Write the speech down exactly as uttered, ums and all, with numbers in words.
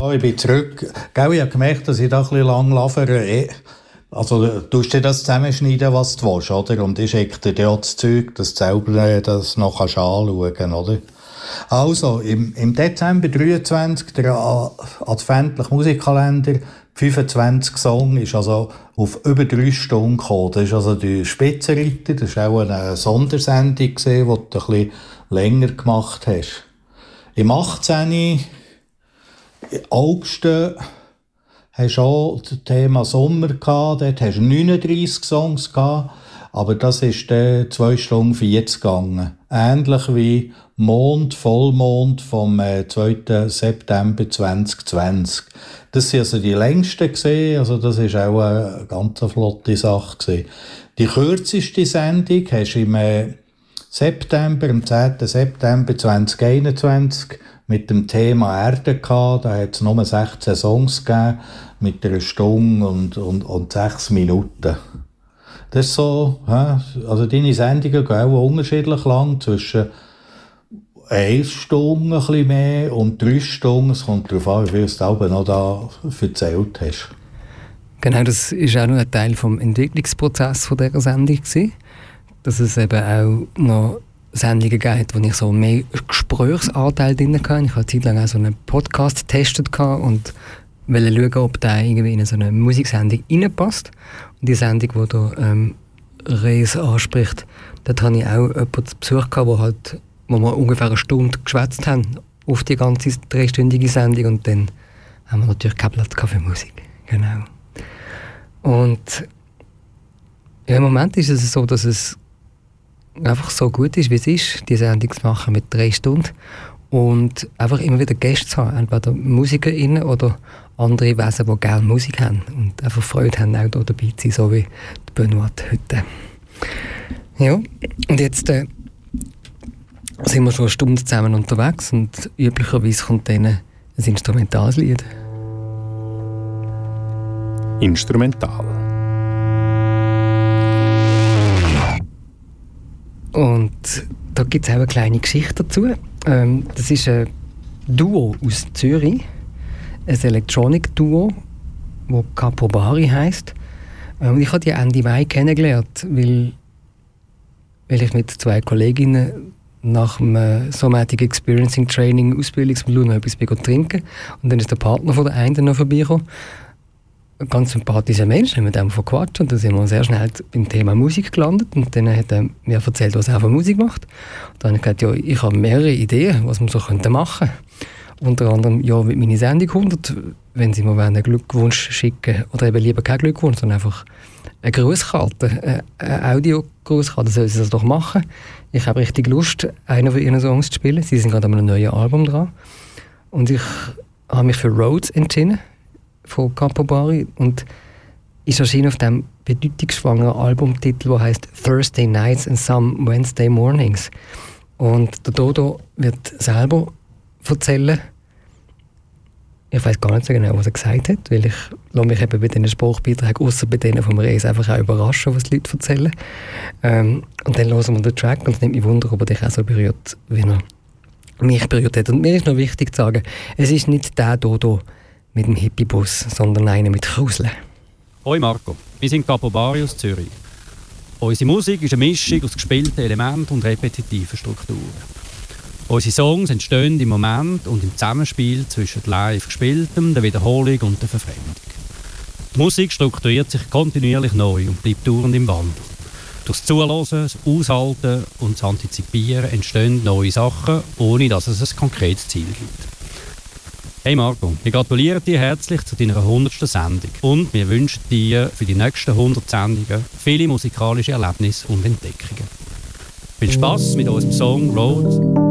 Ja, ich bin zurück. Gell, ich habe gemerkt, dass ich da ein bisschen lang labere. Also, du tust dir das zusammenschneiden, was du willst, oder? Und ich schicke dir ja das Zeug, dass du selber das noch anschauen kannst, oder? Also, im, im Dezember dreiundzwanzig, der adventliche Musikkalender, fünfundzwanzig Songs, ist also auf über drei Stunden gekommen. Das ist also die Spitzenreiter, das war auch eine Sondersendung, die du ein bisschen länger gemacht hast. Im achtzehn. August hast du auch das Thema Sommer gehabt, dort hast du neununddreissig Songs gehabt, aber das ist dann zwei Stunden vierzig gegangen. Ähnlich wie Mond, Vollmond vom zweiten September zwanzig zwanzig. Das sind also die längsten gesehen, also das ist auch eine ganz flotte Sache gewesen. Die kürzeste Sendung hast du im September, am zehnten September zwanzig einundzwanzig mit dem Thema Erde gehabt. Da hat es nur sechzehn Songs gegeben, mit einer Stunde und, und, und sechs Minuten. Das ist so, also deine Sendungen gehen auch unterschiedlich lang, zwischen eine Stunde ein bisschen mehr und drei Stunden. Es kommt darauf an, wie viel du noch da erzählt hast. Genau, das war auch noch ein Teil des Entwicklungsprozesses dieser Sendung gewesen, dass es eben auch noch Sendungen gegeben hat, wo ich so mehr Gesprächsanteil drin hatte. Ich habe eine Zeit lang auch so einen Podcast getestet und wollte schauen, ob der irgendwie in so eine Musiksendung reinpasst. Und die Sendung, die da ähm, Rees anspricht, dort hatte ich auch jemanden zu Besuch gehabt, wo, halt, wo wir ungefähr eine Stunde geschwätzt haben auf die ganze dreistündige Sendung und dann haben wir natürlich keinen Platz für Musik. Genau. Und ja, im Moment ist es so, dass es einfach so gut ist, wie es ist, die Sendung zu machen mit drei Stunden und einfach immer wieder Gäste zu haben, entweder MusikerInnen oder andere Wesen, die gerne Musik haben und einfach Freude haben, auch hier dabei zu sein, so wie die Benoit heute. Ja, und jetzt äh, sind wir schon eine Stunde zusammen unterwegs und üblicherweise kommt dann ein instrumentales Lied. Instrumental. Und da gibt es auch eine kleine Geschichte dazu. Ähm, das ist ein Duo aus Zürich, ein Electronic-Duo, das Capo Bari heisst. Ähm, ich habe die Ende Mai kennengelernt, weil, weil ich mit zwei Kolleginnen nach dem Somatic Experiencing Training Ausbildungsmodul noch etwas trinken. Und dann ist der Partner von der einen noch vorbeigekommen. Ein ganz sympathischer Mensch, haben mit dem verquatscht und dann sind wir sehr schnell beim Thema Musik gelandet und dann hat er mir erzählt, was er für Musik macht. Und dann habe ich gesagt, ja, ich habe mehrere Ideen, was wir so machen könnten. Unter anderem, ja, mit meiner Sendung hundert, wenn Sie mir einen Glückwunsch schicken oder eben lieber keinen Glückwunsch, sondern einfach eine Grußkarte, eine Audio-Grußkarte, sollen Sie das doch machen. Ich habe richtig Lust, einen von Ihren Songs zu spielen. Sie sind gerade an einem neuen Album dran. Und ich habe mich für Rhodes entschieden, von Capo Bari, und ist erschienen auf dem bedeutungsschwangeren Albumtitel, der heißt Thursday Nights and Some Wednesday Mornings. Und der Dodo wird selber erzählen. Ich weiß gar nicht so genau, was er gesagt hat, weil ich lasse mich eben bei diesen Spruchbeiträgen, außer bei denen vom Reis, einfach auch überraschen, was die Leute erzählen. Ähm, und dann hören wir den Track und es nimmt mich Wunder, ob er dich auch so berührt, wie er mich berührt hat. Und mir ist noch wichtig zu sagen, es ist nicht der Dodo mit dem Hippie-Bus, sondern einer mit Kruseln. Hoi Marco, wir sind Capo Bari aus Zürich. Unsere Musik ist eine Mischung aus gespielten Elementen und repetitiven Strukturen. Unsere Songs entstehen im Moment und im Zusammenspiel zwischen live gespieltem, der Wiederholung und der Verfremdung. Die Musik strukturiert sich kontinuierlich neu und bleibt dauernd im Wandel. Durch das Zuhören, das Aushalten und das Antizipieren entstehen neue Sachen, ohne dass es ein konkretes Ziel gibt. Hey Marco, wir gratulieren dir herzlich zu deiner hundertsten Sendung und wir wünschen dir für die nächsten hundert Sendungen viele musikalische Erlebnisse und Entdeckungen. Viel Spass mit unserem Song Road